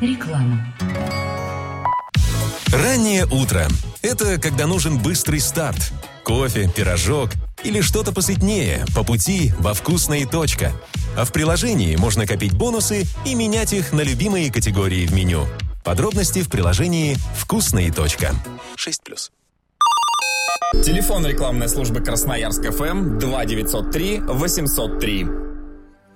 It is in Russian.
Реклама. Раннее утро – это когда нужен быстрый старт. Кофе, пирожок или что-то посытнее по пути во «Вкусная точка». А в приложении можно копить бонусы и менять их на любимые категории в меню. Подробности в приложении «Вкусная точка». 6+. Телефон рекламной службы Красноярск ФМ 2903 803.